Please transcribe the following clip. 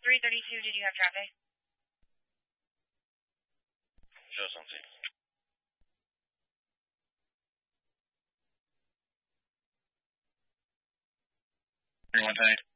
332, did you have traffic? Shows on scene. 3110.